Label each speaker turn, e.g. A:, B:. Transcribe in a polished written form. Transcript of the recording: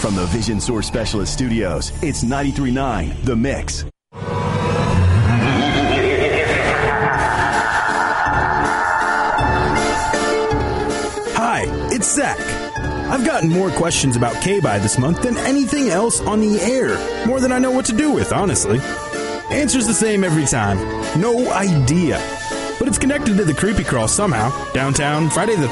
A: From the Vision Source Specialist Studios, it's 93.9 The Mix.
B: Hi, it's Zach. I've gotten more questions about K-Buy this month than anything else on the air. More than I know what to do with, honestly. Answer's the same every time. No idea. But it's connected to the Creepy Crawl somehow. Downtown, Friday the